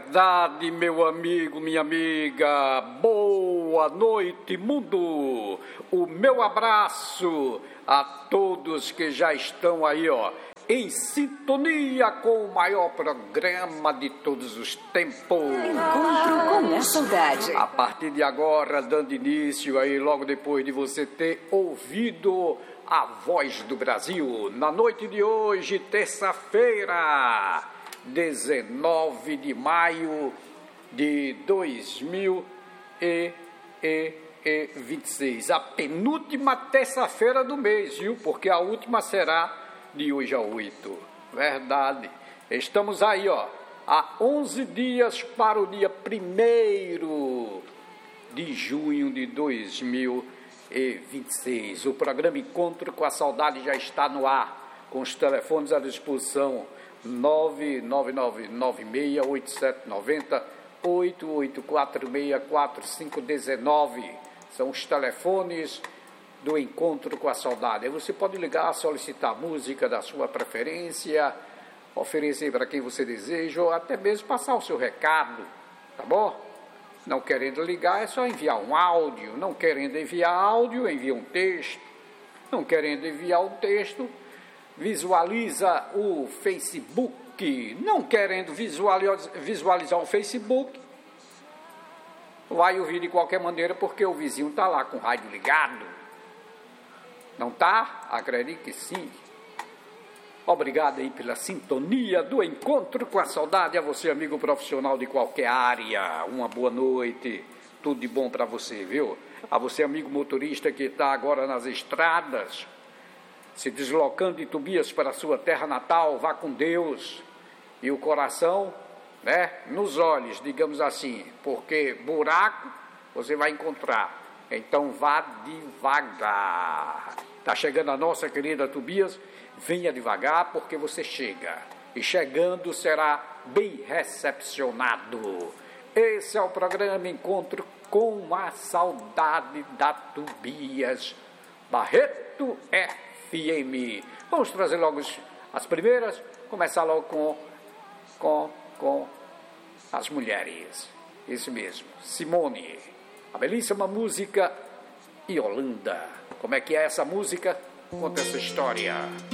verdade, meu amigo, minha amiga. Boa noite, mundo. O meu abraço a todos que já estão aí, em sintonia com o maior programa de todos os tempos. Encontro com a saudade. A partir de agora, dando início aí, logo depois de você ter ouvido a Voz do Brasil, na noite de hoje, terça-feira, 19 de maio de 2026. A penúltima terça-feira do mês, viu? Porque a última será de hoje a 8. Verdade. Estamos aí, há 11 dias para o dia 1º de junho de 2026. O programa Encontro com a Saudade já está no ar, com os telefones à disposição 999968790, 88464519. São os telefones do Encontro com a Saudade. Aí você pode ligar, solicitar música da sua preferência, oferecer para quem você deseja, ou até mesmo passar o seu recado, tá bom? Não querendo ligar, é só enviar um áudio. Não querendo enviar áudio, envia um texto. Não querendo enviar um texto, visualiza o Facebook. Não querendo visualizar o Facebook, vai ouvir de qualquer maneira, porque o vizinho está lá com o rádio ligado. Não tá? Acredito que sim. Obrigado aí pela sintonia do Encontro com a Saudade. A você, amigo profissional de qualquer área, uma boa noite. Tudo de bom para você, viu? A você, amigo motorista que está agora nas estradas, se deslocando de Tubias para a sua terra natal, vá com Deus. E o coração, nos olhos, digamos assim, porque buraco você vai encontrar. Então vá devagar. Está chegando a nossa querida Tubias, venha devagar porque você chega. E chegando será bem recepcionado. Esse é o programa Encontro com a Saudade da Tubias, Barreto FM. Vamos trazer logo as primeiras, começar logo com as mulheres. Isso mesmo, Simone. A belíssima música Yolanda. Como é que é essa música? Conta essa história.